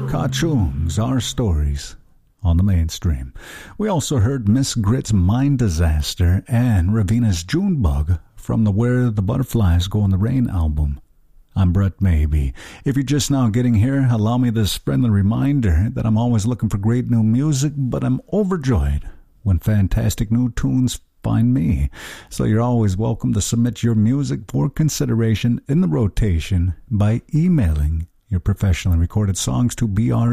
Cartoons Are Stories on the mainstream. We also heard Miss Grit's Mind Disaster and Ravina's Junebug from the Where the Butterflies Go in the Rain album. I'm Brett Maybe. If you're just now getting here, allow me this friendly reminder that I'm always looking for great new music, but I'm overjoyed when fantastic new tunes find me. So you're always welcome to submit your music for consideration in the rotation by emailing your professionally recorded songs to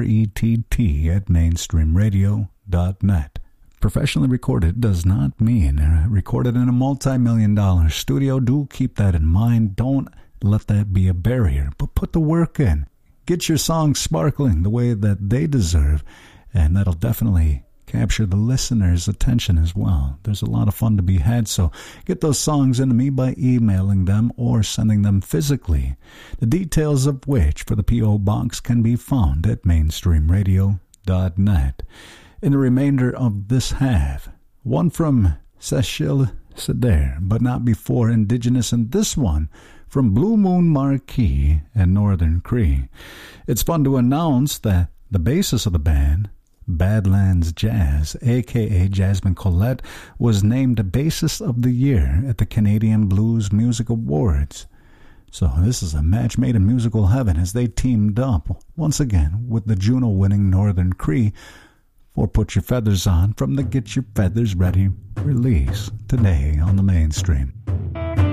brett@mainstreamradio.net. Professionally recorded does not mean recorded in a multi-million-dollar studio. Do keep that in mind. Don't let that be a barrier, but put the work in. Get your songs sparkling the way that they deserve, and that'll definitely capture the listener's attention as well. There's a lot of fun to be had, so get those songs into me by emailing them or sending them physically, the details of which for the P.O. Box can be found at mainstreamradio.net. In the remainder of this half, one from Cecile Cedar, but not before Indigenous, and this one from Blue Moon Marquee and Northern Cree. It's fun to announce that the bassist of the band, Badlands Jazz, a.k.a. Jasmine Collette, was named Bassist of the Year at the Canadian Blues Music Awards. So this is a match made in musical heaven as they teamed up once again with the Juno-winning Northern Cree for Put Your Feathers On from the Get Your Feathers Ready release today on the mainstream.